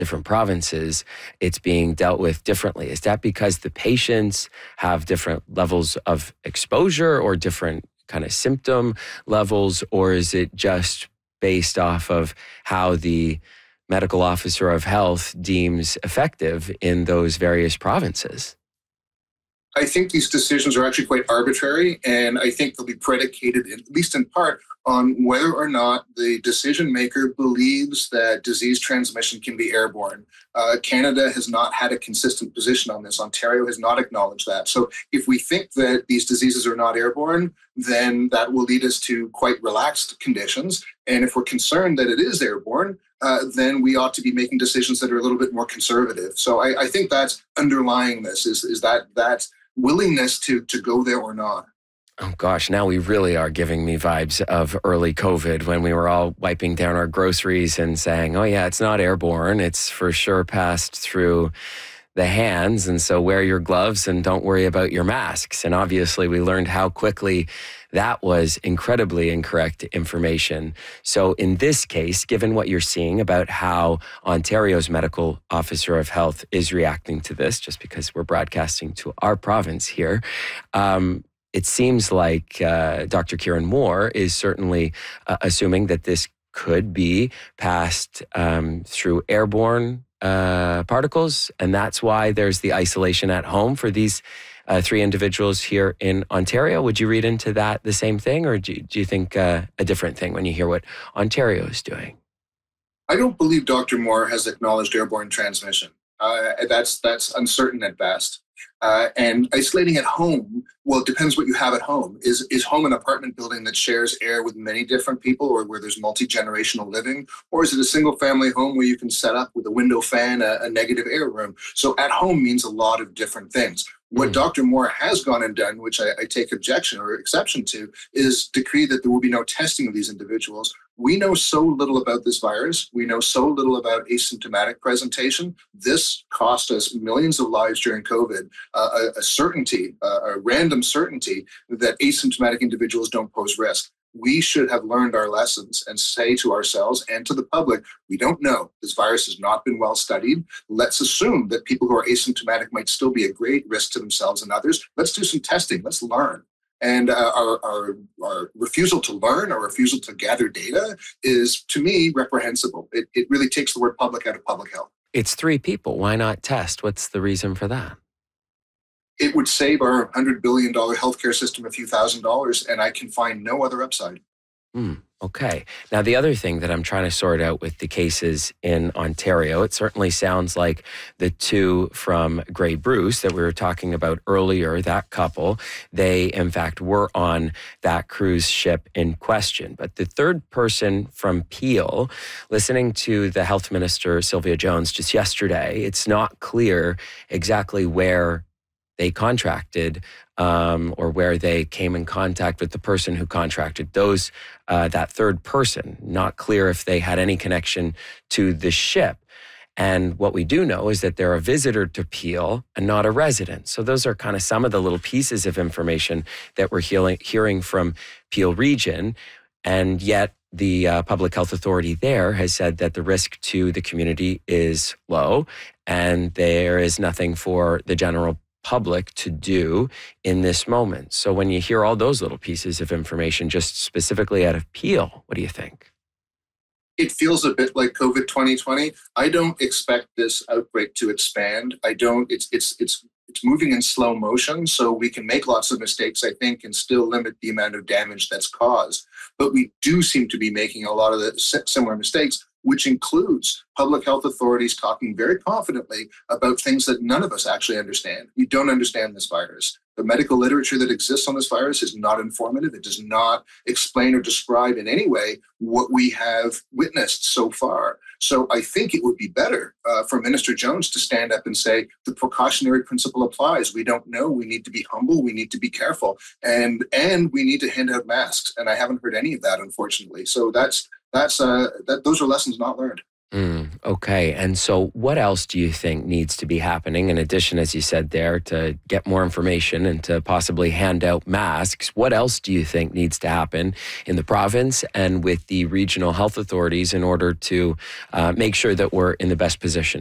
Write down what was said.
different provinces, it's being dealt with differently. Is that because the patients have different levels of exposure or different kind of symptom levels, or is it just based off of how the medical officer of health deems effective in those various provinces? I think these decisions are actually quite arbitrary, and I think they'll be predicated, at least in part, on whether or not the decision maker believes that disease transmission can be airborne. Canada has not had a consistent position on this. Ontario has not acknowledged that. So if we think that these diseases are not airborne, then that will lead us to quite relaxed conditions. And if we're concerned that it is airborne, then we ought to be making decisions that are a little bit more conservative. So I think that's underlying this, is that willingness to go there or not. Oh gosh, now we really are giving me vibes of early COVID when we were all wiping down our groceries and saying, oh yeah, it's not airborne. It's for sure passed through the hands. And so wear your gloves and don't worry about your masks. And obviously we learned how quickly that was incredibly incorrect information. So in this case, given what you're seeing about how Ontario's medical officer of health is reacting to this, just because we're broadcasting to our province here, it seems like Dr. Kieran Moore is certainly assuming that this could be passed through airborne particles, and that's why there's the isolation at home for these 3 individuals here in Ontario. Would you read into that the same thing, or do you think a different thing when you hear what Ontario is doing? I don't believe Dr. Moore has acknowledged airborne transmission. That's uncertain at best. And isolating at home, well, it depends what you have at home. Is home an apartment building that shares air with many different people, or where there's multi-generational living? Or is it a single family home where you can set up with a window fan, a negative air room? So at home means a lot of different things. What Dr. Moore has gone and done, which I take objection or exception to, is decree that there will be no testing of these individuals. We know so little about this virus. We know so little about asymptomatic presentation. This cost us millions of lives during COVID. A certainty, a random certainty that asymptomatic individuals don't pose risk. We should have learned our lessons and say to ourselves and to the public, we don't know. This virus has not been well studied. Let's assume that people who are asymptomatic might still be a great risk to themselves and others. Let's do some testing. Let's learn. And our refusal to learn, our refusal to gather data is, to me, reprehensible. It really takes the word public out of public health. It's 3 people. Why not test? What's the reason for that? It would save our $100 billion healthcare system a few $1,000s, and I can find no other upside. Okay. Now, the other thing that I'm trying to sort out with the cases in Ontario, it certainly sounds like the 2 from Grey Bruce that we were talking about earlier, that couple, they in fact were on that cruise ship in question. But the 3rd person from Peel, listening to the health minister, Sylvia Jones, just yesterday, it's not clear exactly where they contracted or where they came in contact with the person who contracted those, that 3rd person. Not clear if they had any connection to the ship. And what we do know is that they're a visitor to Peel and not a resident. So those are kind of some of the little pieces of information that we're hearing from Peel Region. And yet the public health authority there has said that the risk to the community is low and there is nothing for the general public to do in this moment. So when you hear all those little pieces of information, just specifically out of Peel, what do you think? It feels a bit like COVID 2020. I don't expect this outbreak to expand. It's moving in slow motion, so we can make lots of mistakes, I think, and still limit the amount of damage that's caused. But we do seem to be making a lot of the similar mistakes, which includes public health authorities talking very confidently about things that none of us actually understand. We don't understand this virus. The medical literature that exists on this virus is not informative. It does not explain or describe in any way what we have witnessed so far. So I think it would be better for Minister Jones to stand up and say, the precautionary principle applies. We don't know. We need to be humble. We need to be careful. And we need to hand out masks. And I haven't heard any of that, unfortunately. So those are lessons not learned. Okay. And so what else do you think needs to be happening in addition, as you said there, to get more information and to possibly hand out masks? What else do you think needs to happen in the province and with the regional health authorities in order to make sure that we're in the best position